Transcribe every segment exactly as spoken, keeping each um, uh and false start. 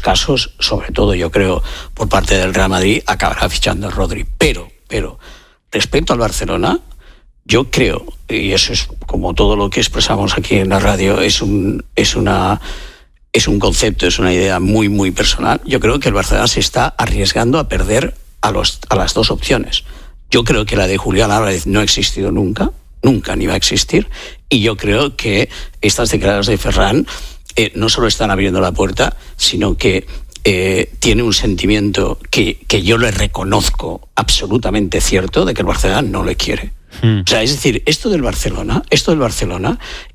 casos, sobre todo yo creo por parte del Real Madrid, acabará fichando a Rodri. Pero, pero, respecto al Barcelona, yo creo, y eso es como todo lo que expresamos aquí en la radio, es un, es una, es un concepto, es una idea muy, muy personal. Yo creo que el Barcelona se está arriesgando a perder a, los, a las dos opciones. Yo creo que la de Julián Álvarez no ha existido nunca, nunca ni va a existir, y yo creo que estas declaraciones de Ferran eh, no solo están abriendo la puerta, sino que eh, tiene un sentimiento que, que yo le reconozco absolutamente cierto de que el Barcelona no le quiere. Hmm. O sea, es decir, esto del Barcelona, esto del Barcelona,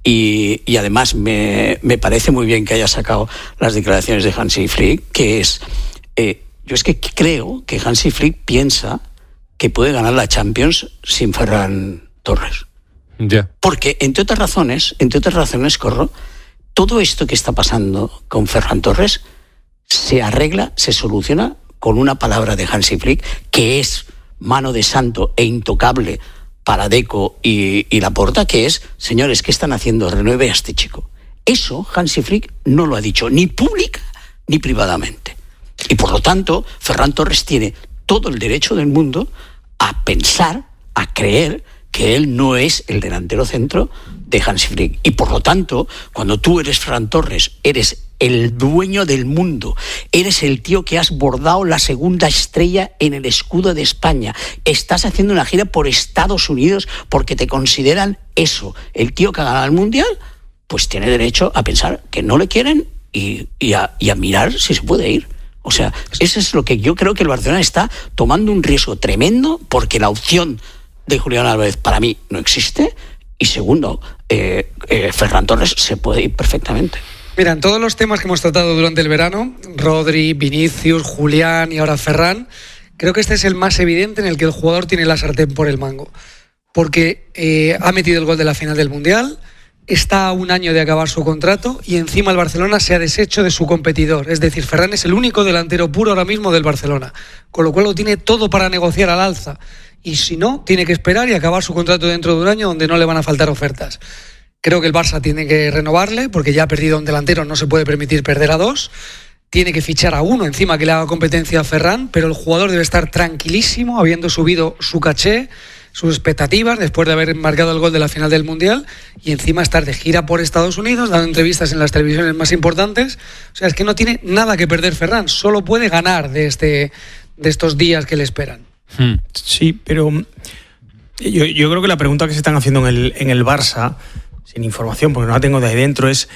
y, y además me, me parece muy bien que haya sacado las declaraciones de Hansi Flick, que es, eh, yo es que creo que Hansi Flick piensa que puede ganar la Champions sin Ferran Torres. Yeah. Porque, entre otras razones, entre otras razones, Corro, todo esto que está pasando con Ferran Torres se arregla, se soluciona con una palabra de Hansi Flick, que es mano de santo e intocable para Deco y, y Laporta, que es, señores, ¿qué están haciendo? Renueve a este chico. Eso Hansi Flick no lo ha dicho, ni pública ni privadamente. Y por lo tanto, Ferran Torres tiene todo el derecho del mundo a pensar, a creer que él no es el delantero centro de Hansi Flick. Y por lo tanto, cuando tú eres Ferran Torres, eres el dueño del mundo, eres el tío que has bordado la segunda estrella en el escudo de España, estás haciendo una gira por Estados Unidos porque te consideran eso, el tío que ha ganado el Mundial, pues tiene derecho a pensar que no le quieren y, y, a, y a mirar si se puede ir. O sea, eso es lo que yo creo que el Barcelona está tomando un riesgo tremendo, porque la opción de Julián Álvarez para mí no existe, y segundo, eh, eh, Ferran Torres se puede ir perfectamente. Mira, en todos los temas que hemos tratado durante el verano, Rodri, Vinicius, Julián y ahora Ferran, creo que este es el más evidente en el que el jugador tiene la sartén por el mango, porque eh, ha metido el gol de la final del Mundial, está a un año de acabar su contrato y encima el Barcelona se ha deshecho de su competidor. Es decir, Ferran es el único delantero puro ahora mismo del Barcelona, con lo cual lo tiene todo para negociar al alza. Y si no, tiene que esperar y acabar su contrato dentro de un año donde no le van a faltar ofertas. Creo que el Barça tiene que renovarle, porque ya ha perdido a un delantero, no se puede permitir perder a dos. Tiene que fichar a uno encima que le haga competencia a Ferran, pero el jugador debe estar tranquilísimo, habiendo subido su caché, sus expectativas después de haber marcado el gol de la final del Mundial, y encima estar de gira por Estados Unidos, dando entrevistas en las televisiones más importantes. O sea, es que no tiene nada que perder Ferran, solo puede ganar de, este, de estos días que le esperan. Sí, pero yo, yo creo que la pregunta que se están haciendo en el, en el Barça, sin información porque no la tengo de ahí dentro, es,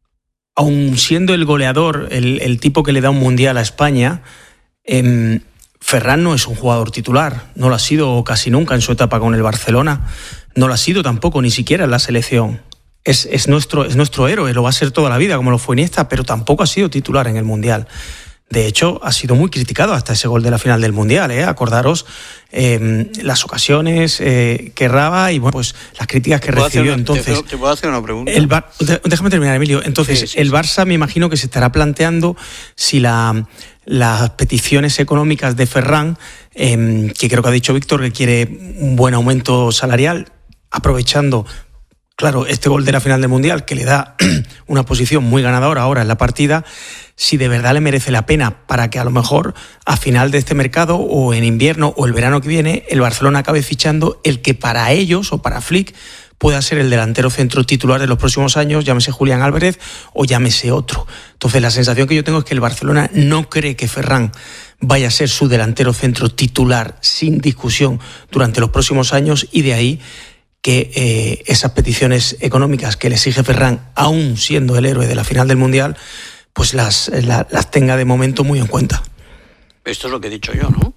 aun siendo el goleador, el, el tipo que le da un Mundial a España, eh, Ferran no es un jugador titular, no lo ha sido casi nunca en su etapa con el Barcelona, no lo ha sido tampoco ni siquiera en la selección. Es, es, nuestro, es nuestro héroe, lo va a ser toda la vida como lo fue Iniesta, pero tampoco ha sido titular en el Mundial. De hecho, ha sido muy criticado hasta ese gol de la final del Mundial, ¿eh? Acordaros eh, las ocasiones eh, que erraba y bueno, pues las críticas que recibió. Una, entonces, te, te puedo hacer una pregunta. El Bar, déjame terminar, Emilio. Entonces, sí, sí, el Barça me imagino que se estará planteando si la, las peticiones económicas de Ferran, eh, que creo que ha dicho Víctor que quiere un buen aumento salarial, aprovechando, claro, este gol de la final del Mundial que le da una posición muy ganadora ahora en la partida, si de verdad le merece la pena para que a lo mejor a final de este mercado o en invierno o el verano que viene el Barcelona acabe fichando el que para ellos o para Flick pueda ser el delantero centro titular de los próximos años, llámese Julián Álvarez o llámese otro. Entonces la sensación que yo tengo es que el Barcelona no cree que Ferran vaya a ser su delantero centro titular sin discusión durante los próximos años, y de ahí que eh, esas peticiones económicas que le exige Ferran, aún siendo el héroe de la final del Mundial, pues las, la, las tenga de momento muy en cuenta. Esto es lo que he dicho yo, ¿no? O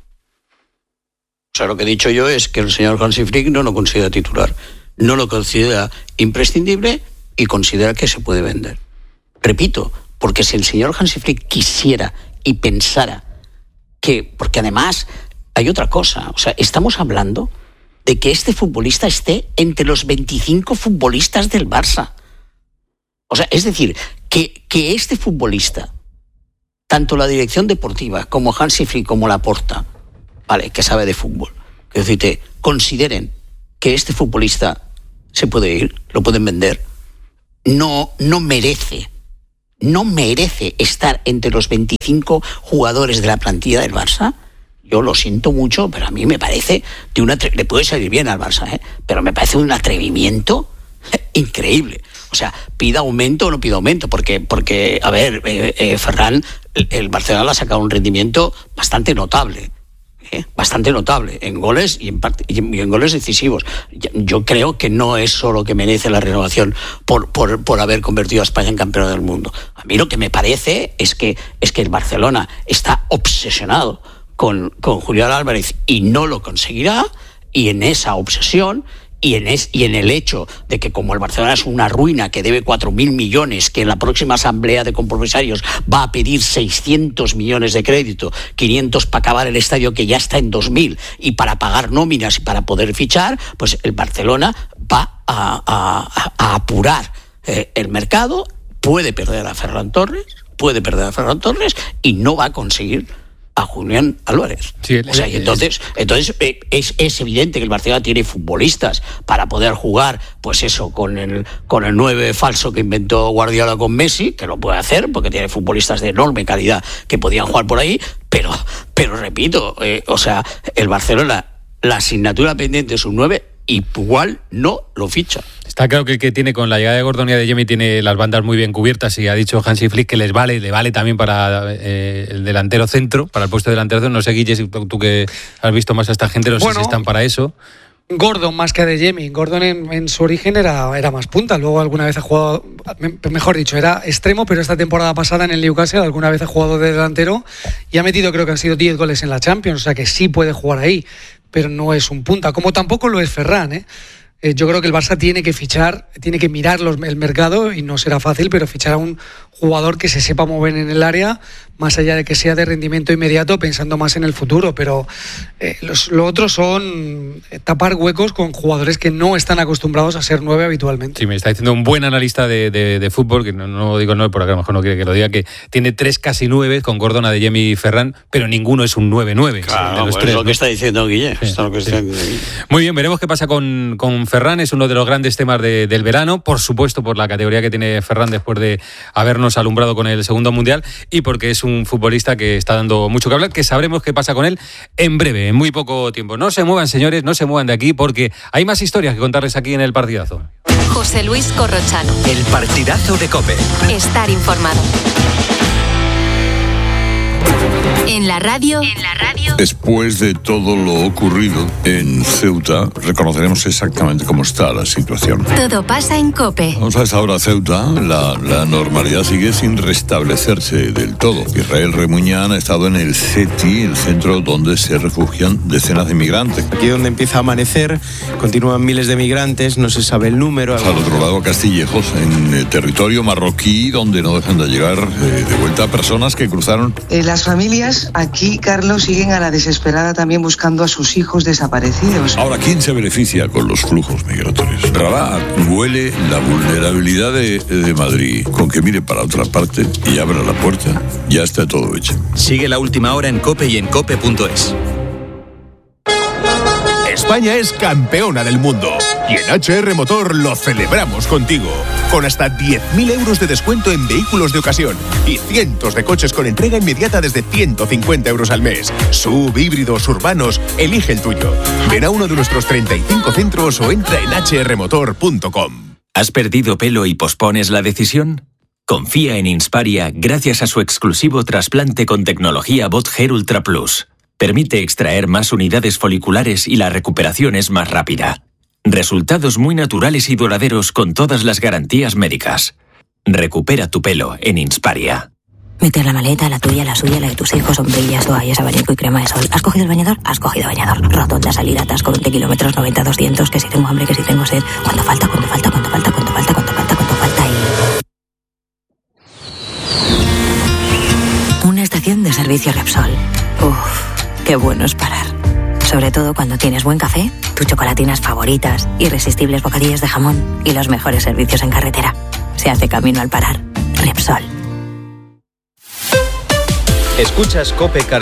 sea, lo que he dicho yo es que el señor Hansi Flick no lo considera titular, no lo considera imprescindible y considera que se puede vender. Repito, porque si el señor Hansi Flick quisiera y pensara que... Porque además hay otra cosa, o sea, estamos hablando de que este futbolista esté entre los veinticinco futbolistas del Barça. O sea, es decir, que, que este futbolista, tanto la dirección deportiva como Hansi Flick como Laporta, vale, que sabe de fútbol, que decirte, consideren que este futbolista se puede ir, lo pueden vender, no, no merece, no merece estar entre los veinticinco jugadores de la plantilla del Barça. Yo lo siento mucho, pero a mí me parece de una le puede salir bien al Barça, ¿eh? Pero me parece un atrevimiento increíble. O sea, pida aumento o no pida aumento, porque, porque a ver, eh, eh, Ferran, el, el Barcelona le ha sacado un rendimiento bastante notable. ¿Eh? Bastante notable en goles y en, part- y en goles decisivos. Yo creo que no es solo que merece la renovación por, por, por haber convertido a España en campeón del mundo. A mí lo que me parece es que, es que el Barcelona está obsesionado con, con Julián Álvarez y no lo conseguirá, y en esa obsesión y en, es, y en el hecho de que como el Barcelona es una ruina que debe cuatro mil millones, que en la próxima asamblea de compromisarios va a pedir seiscientos millones de crédito, quinientos para acabar el estadio que ya está en dos mil y para pagar nóminas y para poder fichar, pues el Barcelona va a, a, a apurar eh, el mercado, puede perder a Ferran Torres, puede perder a Ferran Torres y no va a conseguir a Julián Álvarez. Sí, el, o sea, y entonces, entonces eh, es, es evidente que el Barcelona tiene futbolistas para poder jugar, pues eso, con el con el nueve falso que inventó Guardiola con Messi, que lo puede hacer porque tiene futbolistas de enorme calidad que podían jugar por ahí, pero, pero repito, eh, o sea, el Barcelona, la asignatura pendiente es un nueve, igual no lo ficha. Está claro que el que tiene con la llegada de Gordon y de Adeyemi tiene las bandas muy bien cubiertas, y ha dicho Hansi Flick que les vale, le vale también para eh, el delantero centro, para el puesto de delantero centro. No sé, Guille, si tú, tú que has visto más a esta gente, no bueno, sé si están para eso. Gordon más que Adeyemi. Gordon en, en su origen era, era más punta, luego alguna vez ha jugado, mejor dicho, era extremo, pero esta temporada pasada en el Newcastle alguna vez ha jugado de delantero y ha metido, creo que han sido diez goles en la Champions, o sea que sí puede jugar ahí, pero no es un punta, como tampoco lo es Ferran, ¿eh? Eh, yo creo que el Barça tiene que fichar, tiene que mirar los, el mercado, y no será fácil, pero fichar a un jugador que se sepa mover en el área, más allá de que sea de rendimiento inmediato, pensando más en el futuro. Pero eh, los, lo otro son tapar huecos con jugadores que no están acostumbrados a ser nueve habitualmente. Sí, me está diciendo un buen analista de, de, de fútbol, que no, no digo nueve porque a lo mejor no quiere que lo diga, que tiene tres casi nueve con Gordon, Adeyemi y Ferran, pero ninguno es un nueve nueve. Claro, de los pues tres, es lo ¿no? que está diciendo Guille. Sí, Esto es lo que sí. está diciendo Guille. Muy bien, veremos qué pasa con, con Ferran, es uno de los grandes temas de, del verano, por supuesto por la categoría que tiene Ferran después de habernos alumbrado con el segundo mundial, y porque es un futbolista que está dando mucho que hablar, que sabremos qué pasa con él en breve, en muy poco tiempo. No se muevan, señores, no se muevan de aquí, porque hay más historias que contarles aquí en El Partidazo. José Luis Corrochano. El Partidazo de COPE. Estar informado. En la radio, en la radio. Después de todo lo ocurrido en Ceuta, reconoceremos exactamente cómo está la situación. Todo pasa en COPE. Vamos a esta hora, Ceuta, la, la normalidad sigue sin restablecerse del todo. Israel Remuñán ha estado en el C E T I, el centro donde se refugian decenas de migrantes. Aquí donde empieza a amanecer, continúan miles de migrantes, no se sabe el número. Al otro lado, Castillejos, en el territorio marroquí, donde no dejan de llegar eh, de vuelta personas que cruzaron. Eh, las familias aquí, Carlos, siguen a la desesperada también buscando a sus hijos desaparecidos. Ahora, ¿quién se beneficia con los flujos migratorios? Rabat huele la vulnerabilidad de, de Madrid. Con que mire para otra parte y abra la puerta, ya está todo hecho. Sigue la última hora en COPE y en cope punto es. España es campeona del mundo y en H R Motor lo celebramos contigo. Con hasta diez mil euros de descuento en vehículos de ocasión y cientos de coches con entrega inmediata desde ciento cincuenta euros al mes. Sub, híbridos, urbanos, elige el tuyo. Ven a uno de nuestros treinta y cinco centros o entra en hache erre motor punto com. ¿Has perdido pelo y pospones la decisión? Confía en Insparia gracias a su exclusivo trasplante con tecnología Bot Hair Ultra Plus. Permite extraer más unidades foliculares y la recuperación es más rápida. Resultados muy naturales y duraderos con todas las garantías médicas. Recupera tu pelo en Insparia. Meter la maleta, la tuya, la suya, la de tus hijos, sombrillas, toallas, abanico y crema de sol. ¿Has cogido el bañador? Has cogido bañador. Rotonda, salida, atasco, veinte kilómetros, noventa, doscientos, que si tengo hambre, que si tengo sed. ¿Cuánto falta? ¿Cuánto falta? ¿Cuánto falta? ¿Cuánto falta? ¿Cuánto falta? ¿Cuánto falta? Y... una estación de servicio Repsol. Uff, qué bueno es parar. Sobre todo cuando tienes buen café, tus chocolatinas favoritas, irresistibles bocadillos de jamón y los mejores servicios en carretera. Se hace camino al parar. Repsol. Escuchas COPE